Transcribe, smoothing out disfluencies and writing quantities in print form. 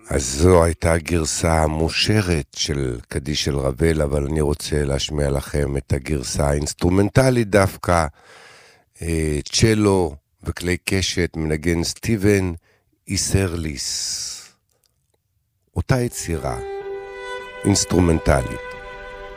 אז זו הייתה גרסה מושרת של קדיש של רבל, אבל אני רוצה להשמיע לכם את הגרסה האינסטרומנטלית דווקא, צ'לו וכלי קשת מנגן סטיבן איסרליס. אותה יצירה אינסטרומנטלית.